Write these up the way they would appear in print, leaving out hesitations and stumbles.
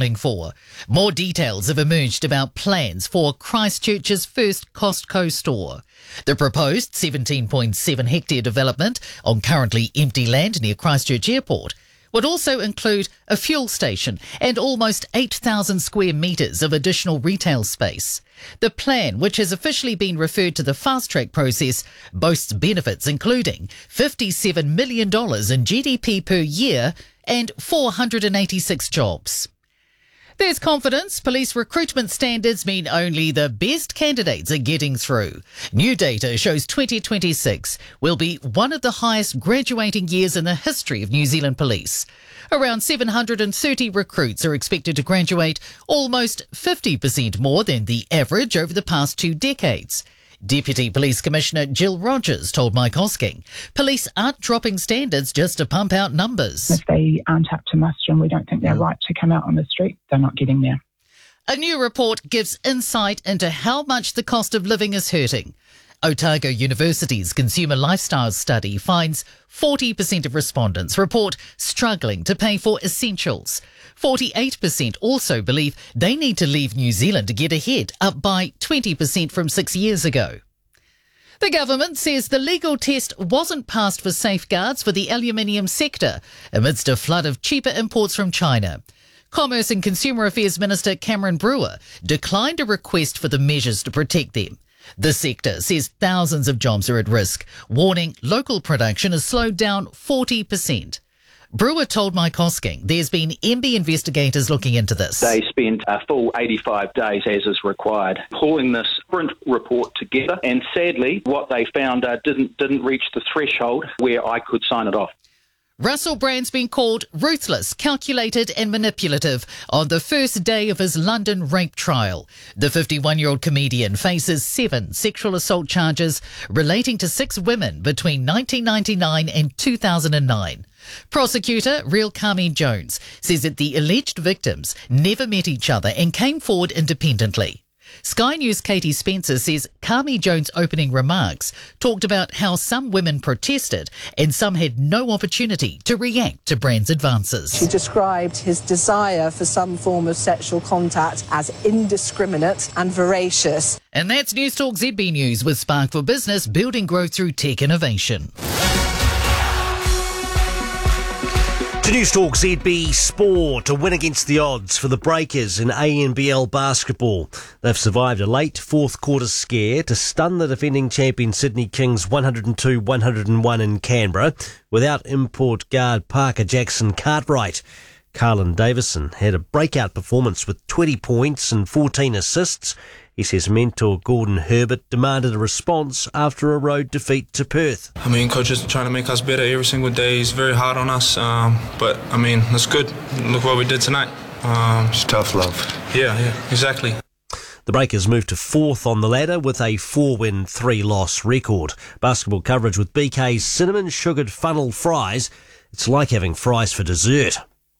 calling for. More details have emerged about plans for Christchurch's first Costco store. The proposed 17.7 hectare development on currently empty land near Christchurch Airport would also include a fuel station and almost 8,000 square metres of additional retail space. The plan, which has officially been referred to the fast-track process, boasts benefits including $57 million in GDP per year and 486 jobs. There's confidence police recruitment standards mean only the best candidates are getting through. New data shows 2026 will be one of the highest graduating years in the history of New Zealand Police. Around 730 recruits are expected to graduate, almost 50% more than the average over the past 2 decades. Deputy Police Commissioner Jill Rogers told Mike Hosking police aren't dropping standards just to pump out numbers. If they aren't up to muster and we don't think they're right to come out on the street, they're not getting there. A new report gives insight into how much the cost of living is hurting. Otago University's Consumer Lifestyle Study finds 40% of respondents report struggling to pay for essentials. 48% also believe they need to leave New Zealand to get ahead, up by 20% from 6 years ago. The government says the legal test wasn't passed for safeguards for the aluminium sector amidst a flood of cheaper imports from China. Commerce and Consumer Affairs Minister Cameron Brewer declined a request for the measures to protect them. The sector says thousands of jobs are at risk, warning local production has slowed down 40%. Brewer told Mike Hosking there's been MB investigators looking into this. They spent a full 85 days, as is required, pulling this sprint report together, and sadly what they found didn't reach the threshold where I could sign it off. Russell Brand's been called ruthless, calculated and manipulative on the first day of his London rape trial. The 51-year-old comedian faces 7 sexual assault charges relating to 6 women between 1999 and 2009. Prosecutor Real Kami Jones says that the alleged victims never met each other and came forward independently. Sky News' Katie Spencer says Kami Jones' opening remarks talked about how some women protested and some had no opportunity to react to Brand's advances. She described his desire for some form of sexual contact as indiscriminate and voracious. And that's News Talk ZB News with Spark for Business, building growth through tech innovation. To News Talk ZB Sport, a win against the odds for the Breakers in ANBL basketball. They've survived a late fourth quarter scare to stun the defending champion Sydney Kings 102-101 in Canberra without import guard Parker Jackson Cartwright. Carlin Davison had a breakout performance with 20 points and 14 assists. He says mentor Gordon Herbert demanded a response after a road defeat to Perth. I mean, coach is trying to make us better every single day. He's very hard on us, but I mean, that's good. Look what we did tonight. It's tough love. Yeah, exactly. The Breakers moved to 4th on the ladder with a 4-win, 3-loss record. Basketball coverage with BK's cinnamon sugared funnel fries. It's like having fries for dessert.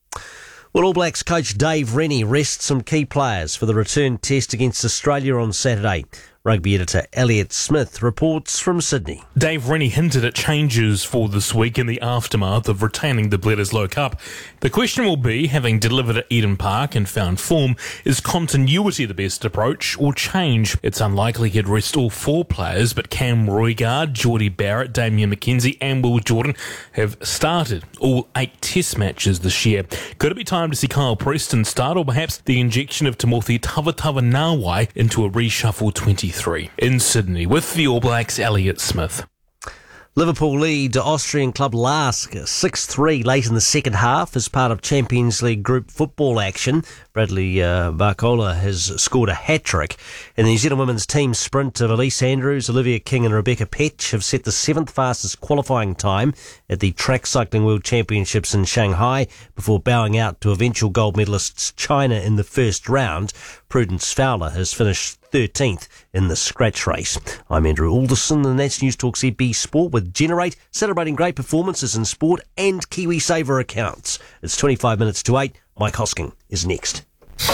Well, All Blacks coach Dave Rennie rests some key players for the return test against Australia on Saturday. Rugby editor Elliot Smith reports from Sydney. Dave Rennie hinted at changes for this week in the aftermath of retaining the Bledisloe Cup. The question will be, having delivered at Eden Park and found form, is continuity the best approach or change? It's unlikely he'd rest all 4 players, but Cam Roigard, Geordie Barrett, Damian McKenzie and Will Jordan have started all 8 test matches this year. Could it be time to see Kyle Preston start, or perhaps the injection of Timothy Tavatava-Nawai into a reshuffle 23? In Sydney, with the All Blacks, Elliot Smith. Liverpool lead Austrian club Lask 6-3 late in the second half as part of Champions League group football action. Bradley Barcola has scored a hat-trick. In the New Zealand women's team sprint, Elise Andrews, Olivia King and Rebecca Petch have set the 7th fastest qualifying time at the Track Cycling World Championships in Shanghai before bowing out to eventual gold medalists China in the first round. Prudence Fowler has finished 13th in the scratch race. I'm Andrew Alderson, and that's News Talk ZB Sport with Generate, celebrating great performances in sport and KiwiSaver accounts. It's 25 minutes to 8. Mike Hosking is next.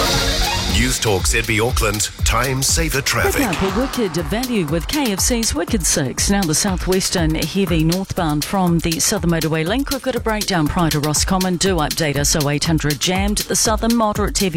News Talk ZB Auckland, time saver traffic. Pick up a wicked value with KFC's Wicked 6. Now the southwestern heavy northbound from the Southern Motorway link. We've got a breakdown prior to Roscommon. Do update us 0800 jammed. The southern moderate heavy